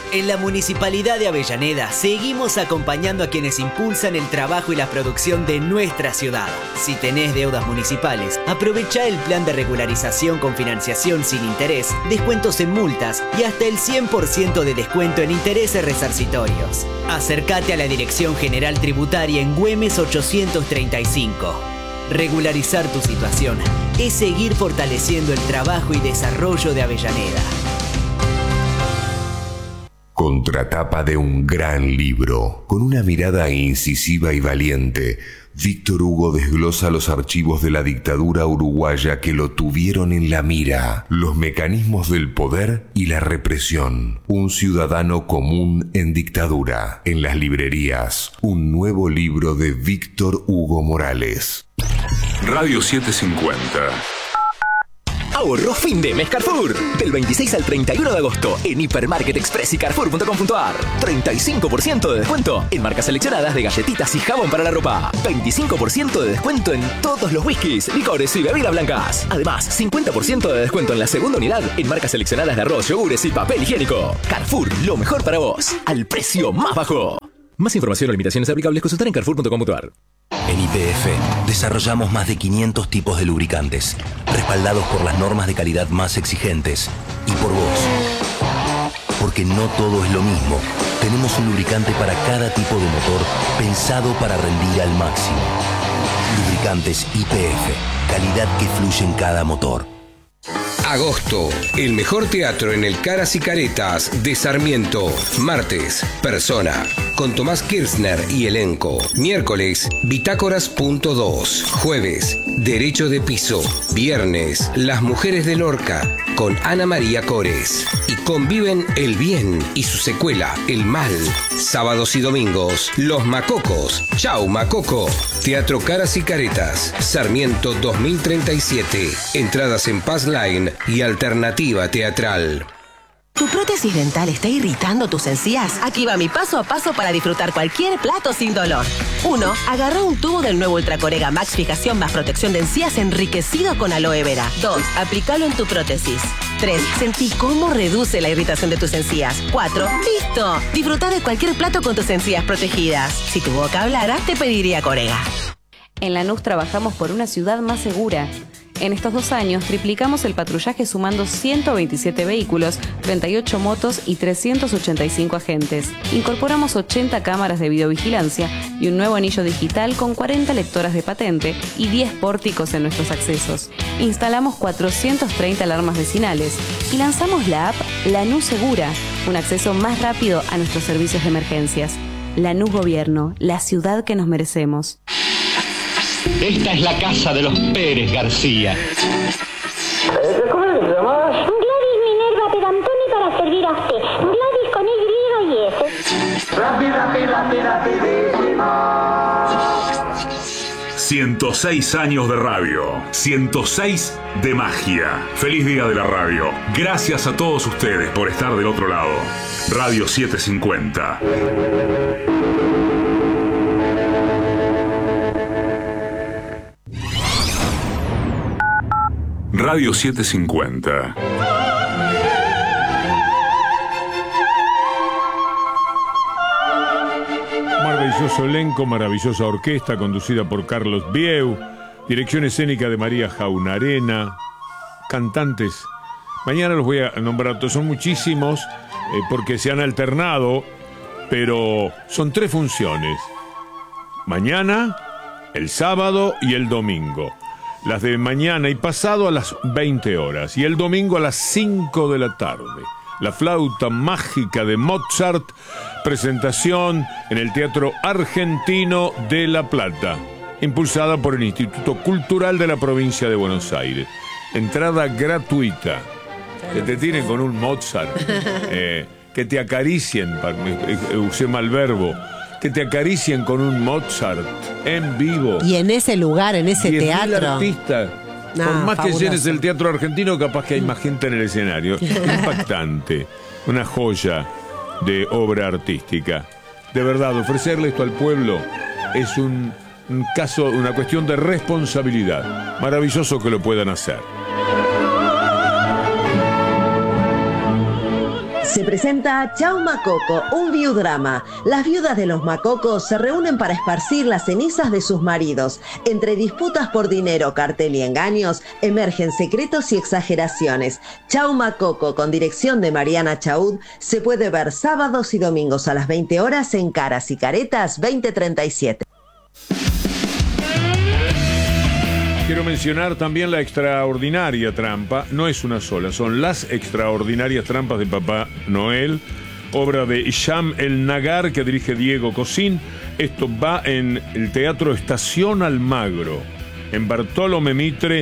En la Municipalidad de Avellaneda seguimos acompañando a quienes impulsan el trabajo y la producción de nuestra ciudad. Si tenés deudas municipales, aprovecha el plan de regularización con financiación sin interés, descuentos en multas y hasta el 100% de descuento en intereses resarcitorios. Acércate a la Dirección General Tributaria en Güemes 835. Regularizar tu situación es seguir fortaleciendo el trabajo y desarrollo de Avellaneda. Contratapa de un gran libro. Con una mirada incisiva y valiente, Víctor Hugo desglosa los archivos de la dictadura uruguaya que lo tuvieron en la mira, los mecanismos del poder y la represión. Un ciudadano común en dictadura. En las librerías, un nuevo libro de Víctor Hugo Morales. Radio 750. Ahorro fin de mes Carrefour. Del 26 al 31 de agosto en Hipermarket Express y Carrefour.com.ar. 35% de descuento en marcas seleccionadas de galletitas y jabón para la ropa. 25% de descuento en todos los whiskies, licores y bebidas blancas. Además, 50% de descuento en la segunda unidad en marcas seleccionadas de arroz, yogures y papel higiénico. Carrefour, lo mejor para vos, al precio más bajo. Más información o limitaciones aplicables consultar en Carrefour.com.ar. En YPF desarrollamos más de 500 tipos de lubricantes, respaldados por las normas de calidad más exigentes y por vos. Porque no todo es lo mismo. Tenemos un lubricante para cada tipo de motor pensado para rendir al máximo. Lubricantes YPF, calidad que fluye en cada motor. Agosto, el mejor teatro en el Caras y Caretas de Sarmiento. Martes, Persona, con Tomás Kirchner y elenco. Miércoles, Bitácoras.2. Jueves, Derecho de Piso. Viernes, Las Mujeres de Lorca, con Ana María Cores. Y conviven el bien y su secuela, el mal. Sábados y domingos, Los Macocos. Chau, Macoco. Teatro Caras y Caretas, Sarmiento 2037. Entradas en Pass Line y Alternativa Teatral. ¿Tu prótesis dental está irritando tus encías? Aquí va mi paso a paso para disfrutar cualquier plato sin dolor. 1. Agarra un tubo del nuevo Ultracorega Max Fijación más protección de encías enriquecido con aloe vera. 2. Aplícalo en tu prótesis. 3. Sentí cómo reduce la irritación de tus encías. 4. ¡Listo! Disfruta de cualquier plato con tus encías protegidas. Si tu boca hablara, te pediría Corega. En Lanús trabajamos por una ciudad más segura. En estos 2 años triplicamos el patrullaje sumando 127 vehículos, 38 motos y 385 agentes. Incorporamos 80 cámaras de videovigilancia y un nuevo anillo digital con 40 lectoras de patente y 10 pórticos en nuestros accesos. Instalamos 430 alarmas vecinales y lanzamos la app Lanús Segura, un acceso más rápido a nuestros servicios de emergencias. Lanús Gobierno, la ciudad que nos merecemos. Esta es la casa de los Pérez García. ¿Cómo le llamas? Gladys Minerva Pedantoni para servir a usted. Gladys con Y y S. Rapidísimo. 106 años de radio, 106 de magia. Feliz día de la radio. Gracias a todos ustedes por estar del otro lado. Radio 750. Radio 750. Maravilloso elenco, maravillosa orquesta conducida por Carlos Bieu, dirección escénica de María Jaunarena, cantantes. Mañana los voy a nombrar, son muchísimos porque se han alternado, pero son 3 funciones. Mañana, el sábado y el domingo. Las de mañana y pasado a las 20 horas y el domingo a las 5 de la tarde. La flauta mágica de Mozart, presentación en el Teatro Argentino de La Plata, impulsada por el Instituto Cultural de la Provincia de Buenos Aires. Entrada gratuita. Que te tiren con un Mozart, que te acaricien, usé mal verbo, que te acaricien con un Mozart en vivo. Y en ese lugar, en ese teatro. Artistas. Por más fabuloso. Que llenes el Teatro Argentino, capaz que hay más gente en el escenario. Impactante. Una joya de obra artística. De verdad, ofrecerle esto al pueblo es un caso, una cuestión de responsabilidad. Maravilloso que lo puedan hacer. Se presenta Chau Macoco, un viudrama. Las viudas de los macocos se reúnen para esparcir las cenizas de sus maridos. Entre disputas por dinero, cartel y engaños, emergen secretos y exageraciones. Chau Macoco, con dirección de Mariana Chaud, se puede ver sábados y domingos a las 20 horas en Caras y Caretas 2037. Quiero mencionar también la extraordinaria trampa, no es una sola, son las extraordinarias trampas de Papá Noel, obra de Hicham El Nagar que dirige Diego Cosín. Esto va en el Teatro Estación Almagro, en Bartolomé Mitre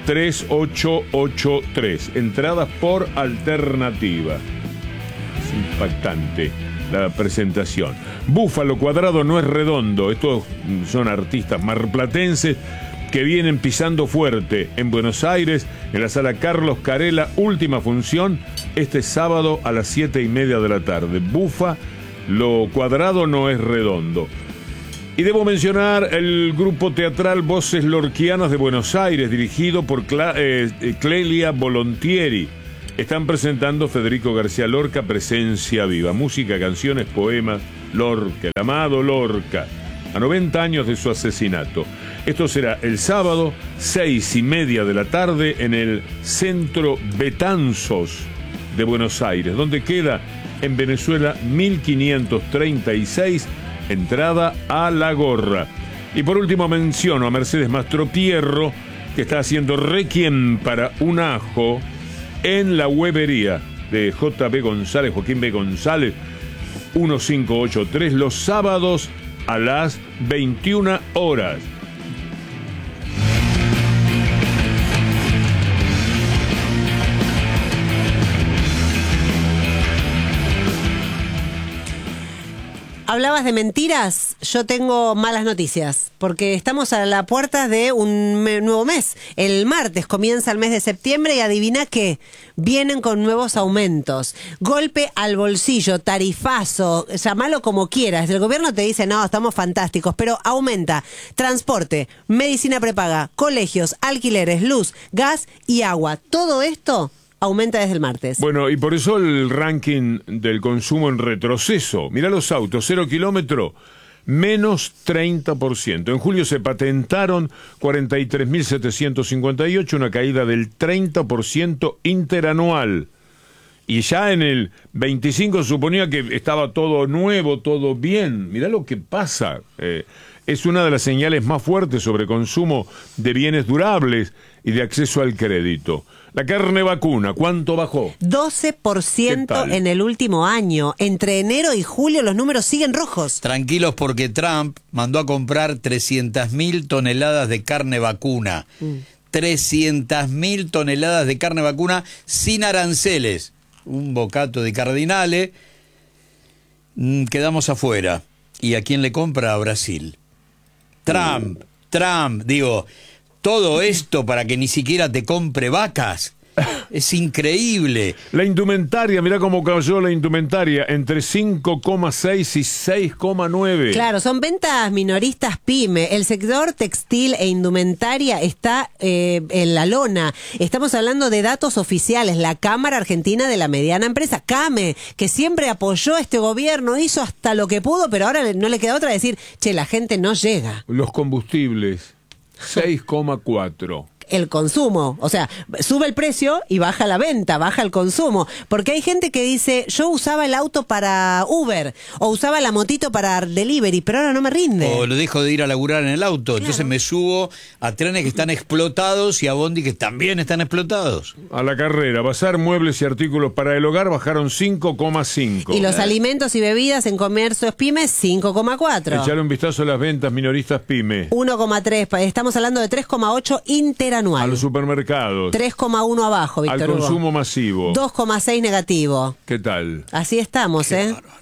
3883, entradas por alternativa. Es impactante la presentación. Búfalo Cuadrado no es redondo, estos son artistas marplatenses que vienen pisando fuerte en Buenos Aires, en la sala Carlos Carela, última función, este sábado a las 7:30 de la tarde. Búfalo Cuadrado no es redondo. Y debo mencionar el grupo teatral Voces Lorquianas de Buenos Aires, dirigido por Clelia Volontieri. Están presentando Federico García Lorca, Presencia Viva. Música, canciones, poemas, Lorca, el amado Lorca, a 90 años de su asesinato. Esto será el sábado, 6:30 de la tarde, en el Centro Betanzos de Buenos Aires, donde queda en Venezuela 1536, entrada a la gorra. Y por último menciono a Mercedes Mastropierro, que está haciendo Requiem para un ajo en la huevería de J.B. González, Joaquín B. González, 1583, los sábados a las 21 horas. Hablabas de mentiras, yo tengo malas noticias, porque estamos a la puerta de un nuevo mes. El martes comienza el mes de septiembre y adivina qué, vienen con nuevos aumentos. Golpe al bolsillo, tarifazo, llámalo como quieras. El gobierno te dice, no, estamos fantásticos, pero aumenta transporte, medicina prepaga, colegios, alquileres, luz, gas y agua. Todo esto aumenta desde el martes. Bueno, y por eso el ranking del consumo en retroceso. Mirá los autos, 0 kilómetro, menos 30%. En julio se patentaron 43.758, una caída del 30% interanual. Y ya en el 25 suponía que estaba todo nuevo, todo bien. Mirá lo que pasa. Es una de las señales más fuertes sobre consumo de bienes durables y de acceso al crédito. La carne vacuna, ¿cuánto bajó? 12% en el último año. Entre enero y julio los números siguen rojos. Tranquilos porque Trump mandó a comprar 300.000 toneladas de carne vacuna. 300.000 toneladas de carne vacuna sin aranceles. Un bocato de cardinales. Quedamos afuera. ¿Y a quién le compra? A Brasil. Trump, digo... Todo esto para que ni siquiera te compre vacas. Es increíble. La indumentaria, mirá cómo cayó la indumentaria, entre 5,6 y 6,9. Claro, son ventas minoristas pyme. El sector textil e indumentaria está en la lona. Estamos hablando de datos oficiales. La Cámara Argentina de la Mediana Empresa, CAME, que siempre apoyó a este gobierno, hizo hasta lo que pudo, pero ahora no le queda otra decir, che, la gente no llega. Los combustibles, 6,4. El consumo, o sea, sube el precio y baja la venta, baja el consumo, porque hay gente que dice, yo usaba el auto para Uber, o usaba la motito para delivery, pero ahora no me rinde. O lo dejo de ir a laburar en el auto, claro. Entonces me subo a trenes que están explotados y a bondi que también están explotados. A la carrera, bazar, muebles y artículos para el hogar bajaron 5,5. Y los alimentos y bebidas en comercios pymes, 5,4. Echar un vistazo a las ventas minoristas pyme. 1,3, estamos hablando de 3,8 interanual. A los supermercados. 3,1 abajo, Víctor Hugo. Al consumo masivo. 2,6 negativo. ¿Qué tal? Así estamos, Qué bárbaro.